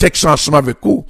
texte ensemble avec vous.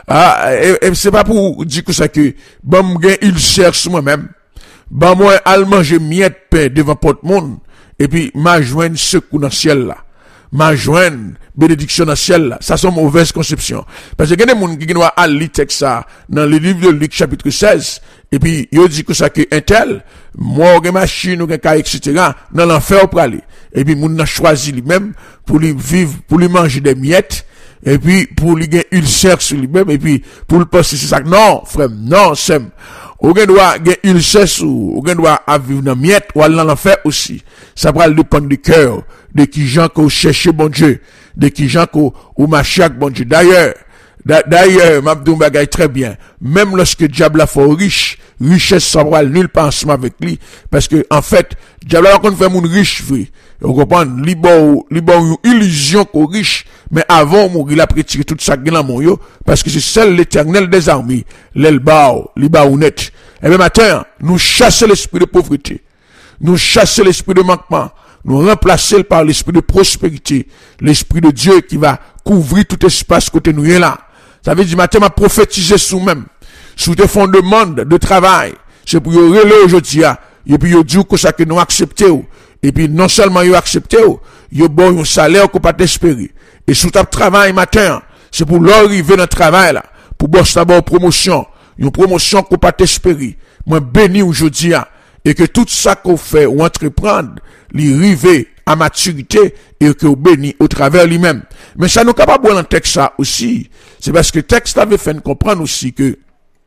Et c'est pas pour dire que ça que, bon, il cherche moi-même. Bon, moi, al manger miette pain devant porte monde. Et puis, m'a joindre secours dans le ciel là. M'a joindre bénédiction dans le ciel là. Ça, c'est une mauvaise conception. Parce que il y a des gens qui doivent aller texte ça dans le livre de Luc chapitre 16. Et puis, il dit que ça que un tel, moi, ou machine, ou cas, etc., dans l'enfer pour aller. Et puis, moun n'a choisi lui-même pour lui vivre, pour lui manger des miettes. Et puis, pour lui gagner ulcère sur lui-même, et puis, pour le passer, c'est ça. Non, frère, non, c'est, ou doit gagner ulcère sur, ou doit vivre dans miette, ou aller dans l'enfer aussi. Ça va dépendre du cœur, de qui gens qu'on cherche bon Dieu, de qui gens qu'on, ou marche avec bon Dieu. D'ailleurs, m'abdou bagay très bien. Même lorsque diable a fait riche, richesse ça va nul pas ensemble avec lui. Parce que, en fait, diable a qu'on fait moun riche, vrai. Vous comprenez? Libo une illusion qu'on riche. Mais avant, mourir, il a prétiré tout ça dans mon yo. Parce que c'est seul l'éternel des armées. L'elbao, net. Et bien, matin, nous chassons l'esprit de pauvreté. Nous chassons l'esprit de manquement. Nous remplacer par l'esprit de prospérité. L'esprit de Dieu qui va couvrir tout espace côté nous est là. Ça veut dire, matin, m'a prophétisé sous même. Sous des fondements de travail. C'est pour y relayer aujourd'hui, et puis y dire que ça que nous acceptons. Et puis, non seulement y acceptons, y bon un salaire qu'on pas espérer. Et sous ta travail matin, c'est pour l'arriver dans le travail là, pour bosser d'abord promotion, une promotion qu'on pas espérer. Moi, béni aujourd'hui, et que tout ça qu'on fait ou entreprendre, l'arriver à maturité, et que vous béni au travers lui-même. Mais ça nous capable dans le texte ça aussi. C'est parce que le texte avait fait comprendre aussi que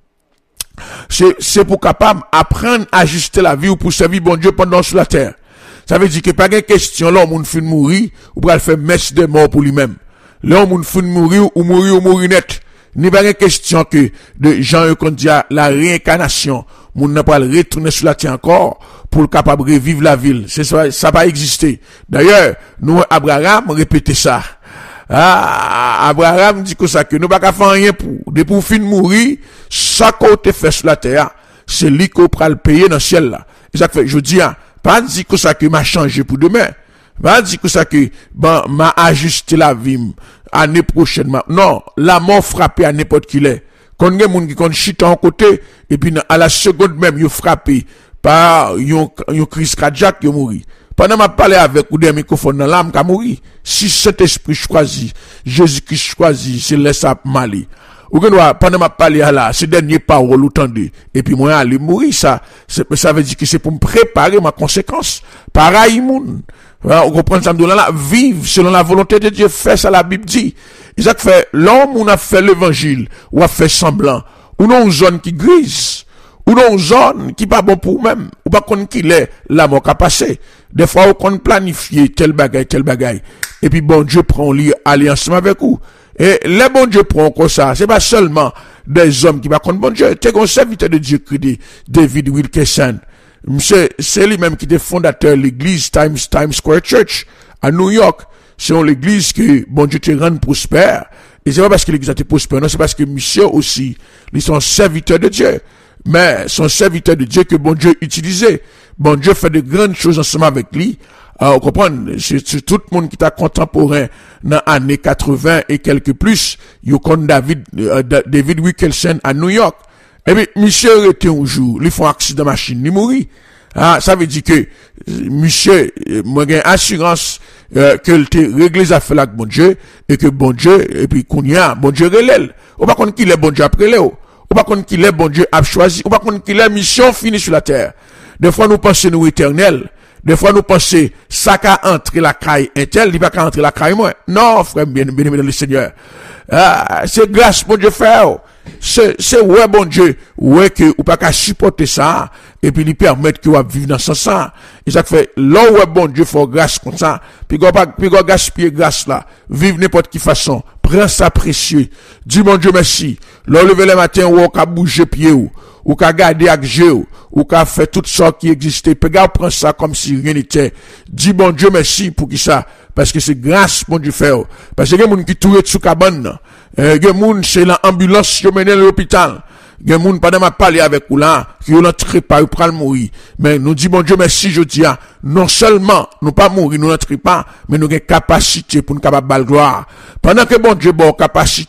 c'est pour capable apprendre à ajuster la vie ou pour servir bon Dieu pendant sur la terre. Ça veut dire que pas de question là, on fin mourir, ou pour faire messe de mort pour lui-même. Là, on fin mourir ou mourir net. Ni pas de question que de gens qu'on dit la réincarnation, on n'a pas le retourner sur la terre encore pour le capable de revivre la ville. C'est ça, ça va exister. D'ailleurs, nous, Abraham, répétait ça. Abraham dit que ça, que nous pas faire rien pour fin mourir, ça qu'on te fait sur la terre, c'est lui qu'on prend le payer dans le ciel là. Et ça fait, je dis, pas dire que ça que m'a changé pour demain. Pas dire que ça que, m'a ajusté la vie, année prochaine. Non, la mort frappée à n'importe qui l'est. Quand il y a des gens qui ont chita en côté, et puis à la seconde même, ils frappé par une crise cardiaque, ils mourent. Pendant que je parle avec ou des microphones dans l'âme, qui mourir. Si cet esprit choisi, Jésus-Christ choisi, c'est laisse à Mali. Ou que pendant que je parle là, ces dernières paroles, ou tendez. Et puis moi, aller mourir, ça veut dire que c'est pour me préparer ma conséquence. Pareil, moun. On comprend ça, là, vivre selon la volonté de Dieu, fait ça, la Bible dit. Et ça fait, l'homme, on a fait l'évangile, ou a fait semblant, ou non, une zone qui grise, ou non, une zone qui pas bon pour même, ou pas qu'on qu'il est, la mort qui a passé. Des fois, on qu'on planifie tel bagay. Et puis, bon Dieu prend l'alliance avec vous. Et les bon Dieu prend comme ça, c'est pas seulement des hommes qui va contre bon Dieu. T'es un serviteur de Dieu qui dit David Wilkerson. C'est lui-même qui est fondateur de l'église Times Square Church à New York. C'est l'église que bon Dieu te rend prospère. Et c'est pas parce que l'église a été prospère, non, c'est parce que monsieur aussi, ils sont serviteurs de Dieu. Mais sont serviteurs de Dieu que bon Dieu utilisait. Bon Dieu fait de grandes choses ensemble avec lui. Vous comprenez, c'est tout le monde qui est contemporain dans les années 80 et quelques plus. Il y a David Wilkerson à New York. Et puis, monsieur était un jour, il fait un accident de machine, il mourit. Ça veut dire que, monsieur, moi, j'ai assurance, que il te réglé les affaires avec bon Dieu, et que bon Dieu, et puis, qu'on y a, bon Dieu relève. Ou pas qu'on qu'il est bon Dieu après Léo. Ou pas qu'on qu'il est bon Dieu a choisi. Ou pas qu'on qu'il est mission finie sur la terre. Des fois, nous pensons nous éternels. Des fois, nous pensons, ça qu'a entré la caille intel, il va qu'à entrer la caille moi. Non, frère, bien aimé dans le Seigneur. C'est grâce, bon Dieu, frère. C'est ouais, bon Dieu, ouais, que, ou pas qu'à supporter ça, et puis lui permettre que vous vivre dans ce sens. Et ça fait, là, ouais, bon Dieu, faut grâce comme ça. Puis, qu'on gaspille grâce là. Vive n'importe qui façon. Prends ça précieux. Dis, mon Dieu, merci. Là, lever le matin, ou qu'à bouger pied ou qu'à garder avec Dieu, ou qu'à faire tout ça qui existait. Puis, prends ça comme si rien n'était. Dis, mon Dieu, merci pour qui ça. Parce que c'est grâce, mon Dieu, faire. Parce que il y a des gens qui tournent sous cabane. Il y a des gens, c'est l'ambulance qui mène à l'hôpital. Il y a des gens, pendant ma parler avec vous là, qui ont entré par, pour le mourir. Mais nous disons, bon Dieu, merci, je dis, non seulement, nous pas mourir, nous n'entrons pas, mais nous avons capacité pour nous capables de gloire. Pendant que bon Dieu, bon capacité